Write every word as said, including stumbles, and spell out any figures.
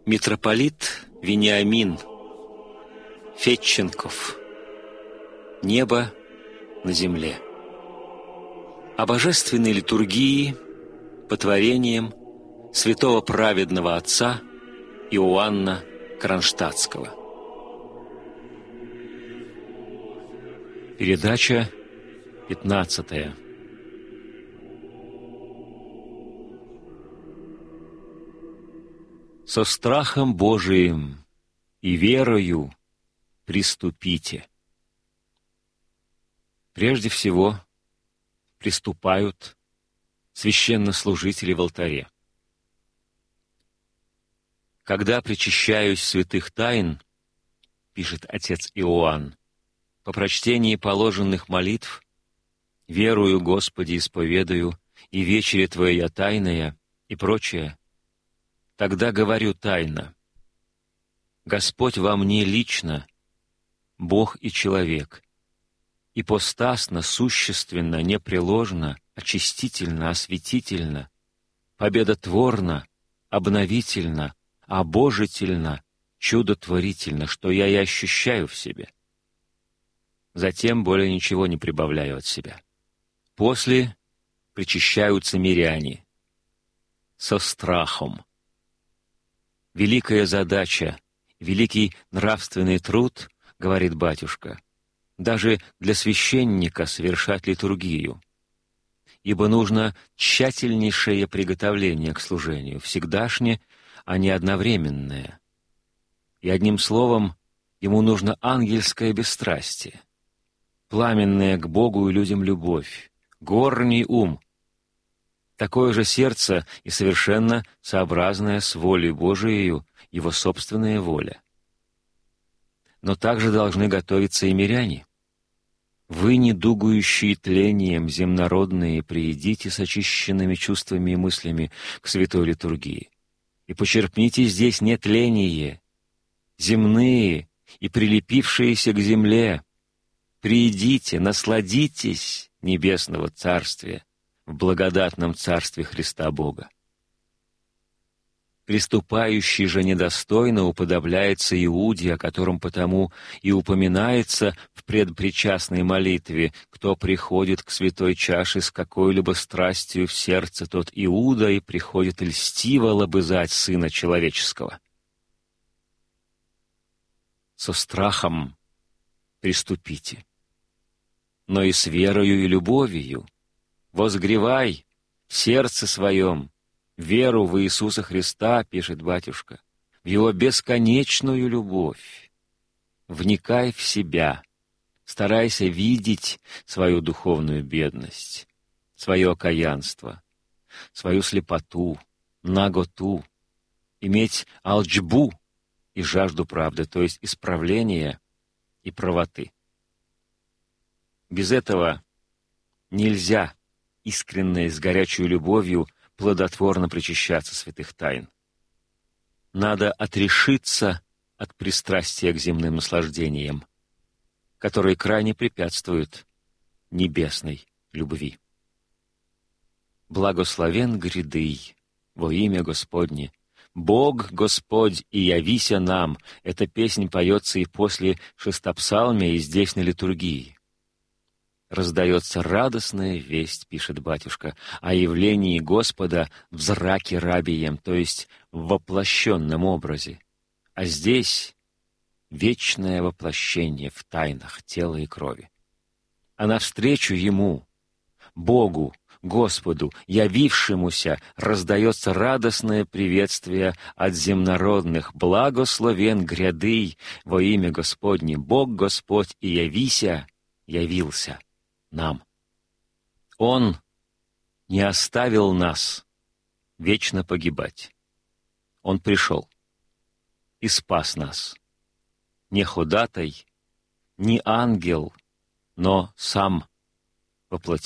Митрополит Вениамин Федченков. Небо на земле. О божественной литургии по творениям святого праведного отца Иоанна Кронштадтского. Передача пятнадцатая. Со страхом Божиим и верою приступите. Прежде всего приступают священнослужители в алтаре. Когда причащаюсь святых тайн, пишет отец Иоанн, по прочтении положенных молитв, верую, Господи, исповедую, и вечере Твоя тайная, и прочее, тогда говорю тайно: Господь во мне лично, Бог и человек, ипостасно, существенно, непреложно, очистительно, осветительно, победотворно, обновительно, обожительно, чудотворительно, что я и ощущаю в себе. Затем более ничего не прибавляю от себя. После причащаются миряне со страхом. Великая задача, великий нравственный труд, говорит батюшка, даже для священника совершать литургию, ибо нужно тщательнейшее приготовление к служению, всегдашнее, а не одновременное. И одним словом, ему нужно ангельское бесстрастие, пламенная к Богу и людям любовь, горний ум, такое же сердце и совершенно сообразное с волей Божией, его собственная воля. Но также должны готовиться и миряне. Вы, недугующие тлением земнородные, приидите с очищенными чувствами и мыслями к святой литургии, и почерпните здесь не тление, земные и прилепившиеся к земле. Приидите, насладитесь небесного царствия в благодатном царстве Христа Бога. Приступающий же недостойно уподобляется Иуде, о котором потому и упоминается в предпричастной молитве: кто приходит к святой чаше с какой-либо страстью в сердце, тот Иуда и приходит льстиво лобызать Сына Человеческого. Со страхом приступите, но и с верою и любовью. Возгревай в сердце своем веру в Иисуса Христа, пишет батюшка, в Его бесконечную любовь. Вникай в себя, старайся видеть свою духовную бедность, свое окаянство, свою слепоту, наготу, иметь алчбу и жажду правды, то есть исправления и правоты. Без этого нельзя искренне, с горячей любовью, плодотворно причащаться святых тайн. Надо отрешиться от пристрастия к земным наслаждениям, которые крайне препятствуют небесной любви. Благословен грядый во имя Господне. Бог Господь, и явися нам. Эта песнь поется и после шестопсалмия, и здесь на литургии. Раздается радостная весть, пишет батюшка, о явлении Господа в зраке рабием, то есть в воплощенном образе. А здесь вечное воплощение в тайнах тела и крови. А навстречу Ему, Богу, Господу, явившемуся, раздается радостное приветствие от земнородных: «Благословен грядый во имя Господне, Бог Господь, и явися, явился нам». Он не оставил нас вечно погибать. Он пришел и спас нас. Не ходатай, не ангел, но сам воплотился.